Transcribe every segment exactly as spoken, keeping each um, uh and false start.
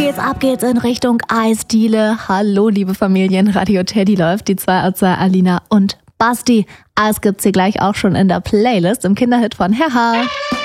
geht's, ab geht's in Richtung Eisdiele. Hallo, liebe Familien, Radio Teddy läuft. Die zwei aus der Alina und Basti. Eis gibt's hier gleich auch schon in der Playlist im Kinderhit von Herr.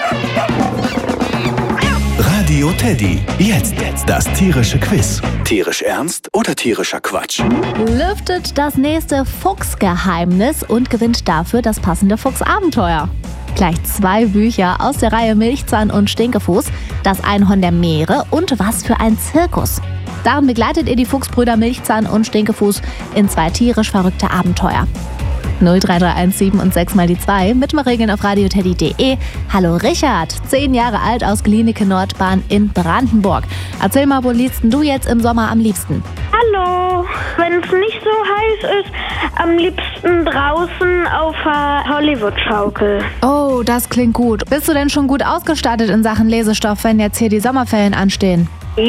Radio Teddy. Jetzt, jetzt das tierische Quiz. Tierisch ernst oder tierischer Quatsch? Lüftet das nächste Fuchsgeheimnis und gewinnt dafür das passende Fuchsabenteuer. Gleich zwei Bücher aus der Reihe Milchzahn und Stinkefuß, das Einhorn der Meere und Was für ein Zirkus. Darin begleitet ihr die Fuchsbrüder Milchzahn und Stinkefuß in zwei tierisch verrückte Abenteuer. null drei drei eins sieben und sechs mal die zwei mit mal Regeln auf radioteddy punkt de. Hallo Richard, zehn Jahre alt aus Glienicke Nordbahn in Brandenburg. Erzähl mal, wo liegst du jetzt im Sommer am liebsten? Hallo, wenn es nicht so heiß ist, am liebsten draußen auf der Hollywood-Schaukel. Oh, das klingt gut. Bist du denn schon gut ausgestattet in Sachen Lesestoff, wenn jetzt hier die Sommerferien anstehen?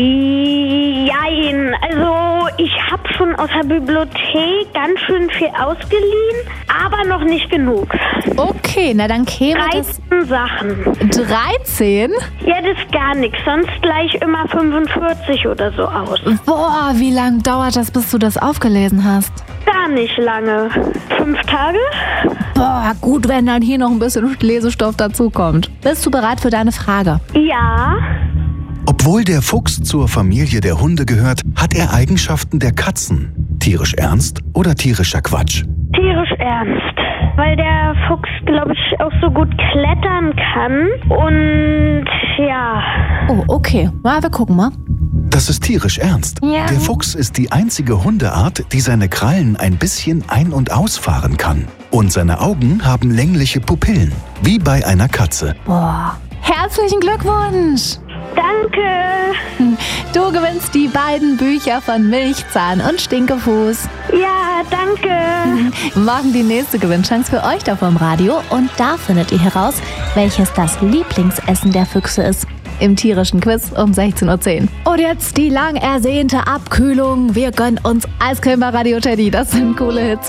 Jein, also ich habe schon aus der Bibliothek ganz schön viel ausgeliehen, aber noch nicht genug. Okay, na dann käme das... dreizehn Sachen. dreizehn? Ja, das ist gar nichts, sonst gleich immer fünfundvierzig oder so aus. Boah, wie lange dauert das, bis du das aufgelesen hast? Gar nicht lange. Fünf Tage? Boah, gut, wenn dann hier noch ein bisschen Lesestoff dazukommt. Bist du bereit für deine Frage? Ja. Obwohl der Fuchs zur Familie der Hunde gehört, hat er Eigenschaften der Katzen. Tierisch ernst oder tierischer Quatsch? Tierisch ernst, weil der Fuchs, glaube ich, auch so gut klettern kann und ja. Oh, okay. Na, wir gucken mal. Das ist tierisch ernst. Ja. Der Fuchs ist die einzige Hundeart, die seine Krallen ein bisschen ein- und ausfahren kann. Und seine Augen haben längliche Pupillen, wie bei einer Katze. Boah, herzlichen Glückwunsch! Danke. Du gewinnst die beiden Bücher von Milchzahn und Stinkefuß. Ja, danke. Morgen die nächste Gewinnchance für euch da vom Radio. Und da findet ihr heraus, welches das Lieblingsessen der Füchse ist. Im tierischen Quiz um sechzehn Uhr zehn. Und jetzt die lang ersehnte Abkühlung. Wir gönnen uns Eiscreme bei Radio Teddy. Das sind coole Hits.